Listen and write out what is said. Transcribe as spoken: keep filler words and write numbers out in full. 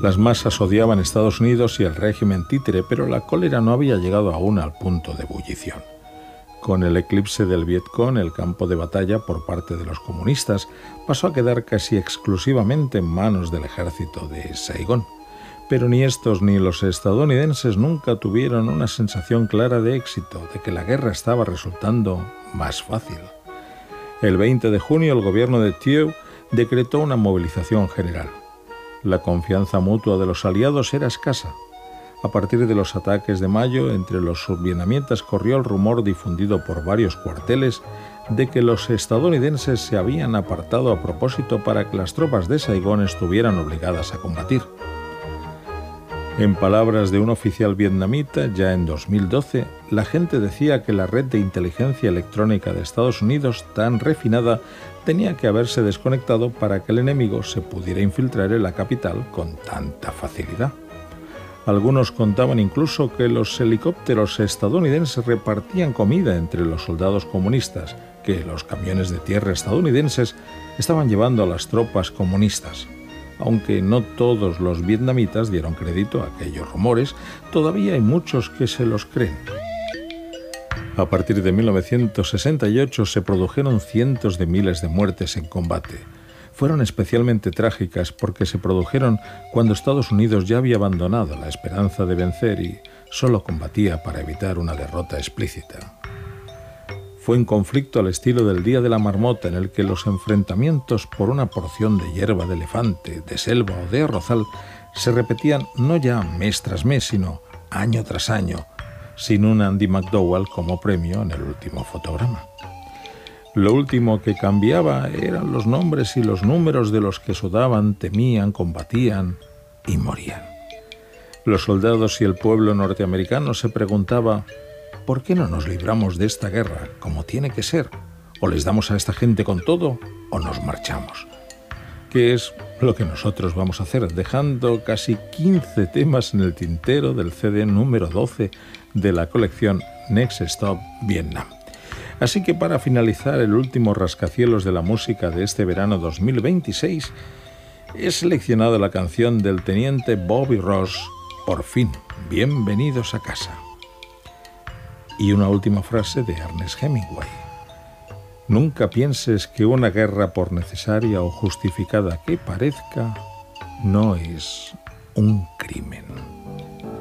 Las masas odiaban Estados Unidos y el régimen títere, pero la cólera no había llegado aún al punto de ebullición. Con el eclipse del Vietcong, el campo de batalla por parte de los comunistas pasó a quedar casi exclusivamente en manos del ejército de Saigón. Pero ni estos ni los estadounidenses nunca tuvieron una sensación clara de éxito, de que la guerra estaba resultando más fácil. El veinte de junio el gobierno de Thieu decretó una movilización general. La confianza mutua de los aliados era escasa. A partir de los ataques de mayo, entre los survietnamitas corrió el rumor difundido por varios cuarteles de que los estadounidenses se habían apartado a propósito para que las tropas de Saigón estuvieran obligadas a combatir. En palabras de un oficial vietnamita, ya en dos mil doce, la gente decía que la red de inteligencia electrónica de Estados Unidos, tan refinada, tenía que haberse desconectado para que el enemigo se pudiera infiltrar en la capital con tanta facilidad. Algunos contaban incluso que los helicópteros estadounidenses repartían comida entre los soldados comunistas, que los camiones de tierra estadounidenses estaban llevando a las tropas comunistas. Aunque no todos los vietnamitas dieron crédito a aquellos rumores, todavía hay muchos que se los creen. A partir de mil novecientos sesenta y ocho se produjeron cientos de miles de muertes en combate. Fueron especialmente trágicas porque se produjeron cuando Estados Unidos ya había abandonado la esperanza de vencer y solo combatía para evitar una derrota explícita. Fue un conflicto al estilo del Día de la Marmota, en el que los enfrentamientos por una porción de hierba de elefante, de selva o de arrozal se repetían no ya mes tras mes, sino año tras año, sin un Andy McDowell como premio en el último fotograma. Lo último que cambiaba eran los nombres y los números de los que sudaban, temían, combatían y morían. Los soldados y el pueblo norteamericano se preguntaba: ¿por qué no nos libramos de esta guerra como tiene que ser? ¿O les damos a esta gente con todo o nos marchamos? ¿Qué es lo que nosotros vamos a hacer, dejando casi quince temas en el tintero del C D número doce de la colección Next Stop Vietnam? Así que para finalizar el último rascacielos de la música de este verano dos mil veintiséis, he seleccionado la canción del teniente Bobby Ross, Por fin, bienvenidos a casa. Y una última frase de Ernest Hemingway: nunca pienses que una guerra, por necesaria o justificada que parezca, no es un crimen.